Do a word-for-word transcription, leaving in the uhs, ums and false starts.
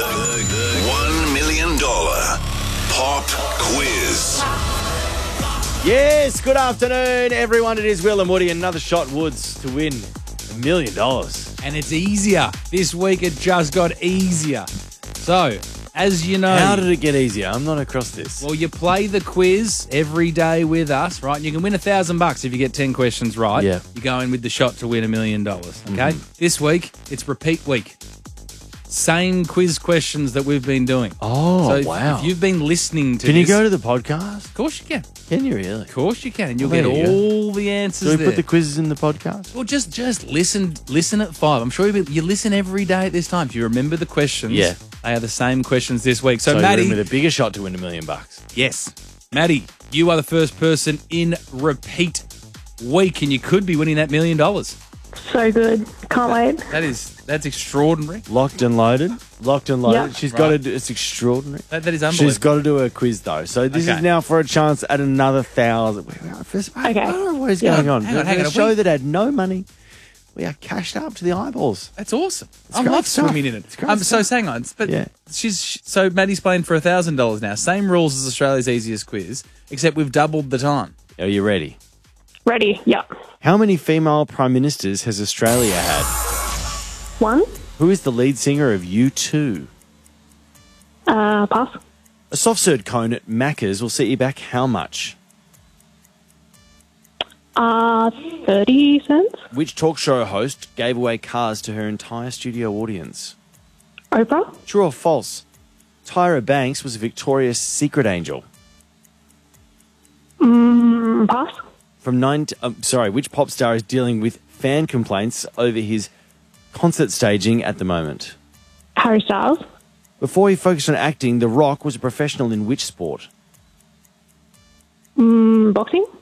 The, the one million dollars pop quiz. Yes, good afternoon, everyone. It is Will and Woody. Another shot, Woods, to win a million dollars. And it's easier. This week it just got easier. So, as you know... How did it get easier? I'm not across this. Well, you play the quiz every day with us, right? And you can win a thousand bucks if you get ten questions right. Yeah. You go in with the shot to win a million dollars, okay? Mm-hmm. This week, it's repeat week. Same quiz questions that we've been doing. Oh, so if- wow. if you've been listening to Can this... you go to the podcast? Of course you can. Can you really? Of course you can. And you'll Well, get there you go. all the answers Do we there. put the quizzes in the podcast? Well, just just listen listen at five. I'm sure you, you listen every day at this time. If you remember the questions, Yeah. they are the same questions this week. So, So Maddie, with a bigger shot to win a million bucks. yes, Maddie, you are the first person in repeat week, and you could be winning that million dollars. So good. Can't wait. That is that's extraordinary. Locked and loaded. Locked and loaded. Yeah. She's got to Right. do, it's extraordinary. That, that is unbelievable. She's got to do a quiz, though. So this Okay. is now for a chance at another thousand. First, I Okay. don't know what is Yeah. going on. Hang on, hang a on. show We- that had no money. We are cashed up to the eyeballs. That's awesome. It's I great love stuff. swimming in it. It's great Um, so stuff. hang on, but Yeah. she's so Maddie's playing for a thousand dollars now. Same rules as Australia's easiest quiz, except we've doubled the time. Are you ready? Ready? Yep. How many female prime ministers has Australia had? One. Who is the lead singer of U two? Uh, pass. A soft serve cone at Macca's will set you back how much? Uh, thirty cents. Which talk show host gave away cars to her entire studio audience? Oprah. True or false? Tyra Banks was a Victoria's Secret angel. Mm, pass. From nine, um, sorry, which pop star is dealing with fan complaints over his concert staging at the moment? Harry Styles. Before he focused on acting, The Rock was a professional in which sport? Mm, boxing.